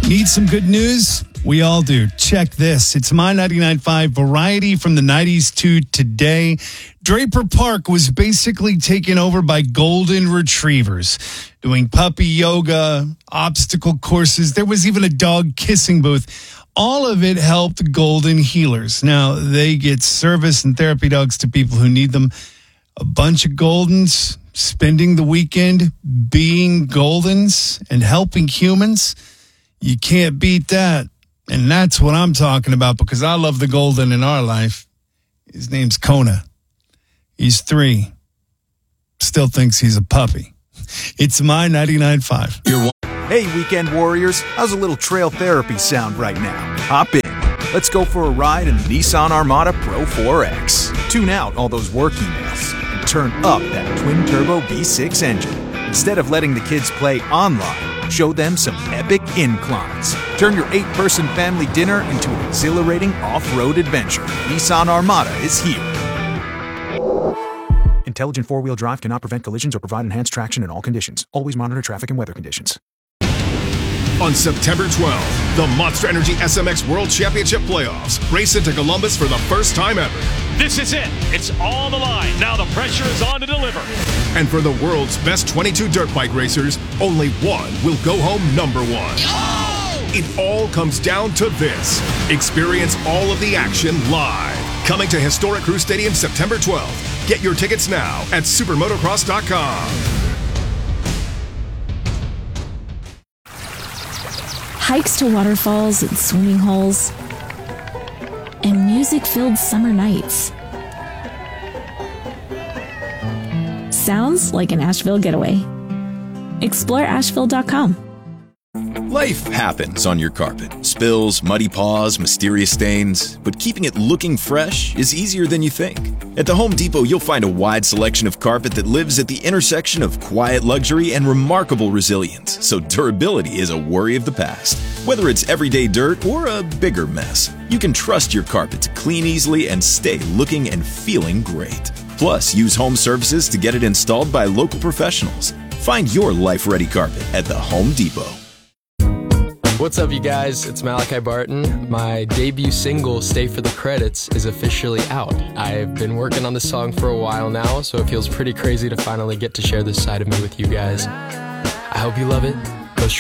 Need some good news? We all do. Check this. It's My 99.5 Variety from the 90s to today. Draper Park was basically taken over by golden retrievers, doing puppy yoga, obstacle courses. There was even a dog kissing booth. All of it helped golden healers. Now, they get service and therapy dogs to people who need them. A bunch of goldens spending the weekend being goldens and helping humans. You can't beat that. And that's what I'm talking about because I love the golden in our life. His name's Kona. He's 3. Still thinks he's a puppy. It's My 99.5. Hey, weekend warriors. How's a little trail therapy sound right now? Hop in. Let's go for a ride in the Nissan Armada Pro 4X. Tune out all those work emails and turn up that twin-turbo V6 engine. Instead of letting the kids play online, show them some epic inclines. Turn your 8-person family dinner into an exhilarating off-road adventure. Nissan Armada is here. Intelligent four-wheel drive cannot prevent collisions or provide enhanced traction in all conditions. Always monitor traffic and weather conditions. On September 12th, the Monster Energy SMX World Championship Playoffs race into Columbus for the first time ever. This is it. It's on the line. Now the pressure is on to deliver. And for the world's best 22 dirt bike racers, only one will go home number 1. Oh! It all comes down to this. Experience all of the action live. Coming to Historic Crew Stadium September 12th. Get your tickets now at supermotocross.com. Hikes to waterfalls and swimming holes, and music-filled summer nights. Sounds like an Asheville getaway. Explore Asheville.com. Life happens on your carpet. Spills, muddy paws, mysterious stains. But keeping it looking fresh is easier than you think. At the Home Depot, you'll find a wide selection of carpet that lives at the intersection of quiet luxury and remarkable resilience. So durability is a worry of the past. Whether it's everyday dirt or a bigger mess, you can trust your carpet to clean easily and stay looking and feeling great. Plus, use home services to get it installed by local professionals. Find your life-ready carpet at the Home Depot. What's up, you guys? It's Malachi Barton. My debut single, Stay for the Credits, is officially out. I've been working on this song for a while now, so it feels pretty crazy to finally get to share this side of me with you guys. I hope you love it.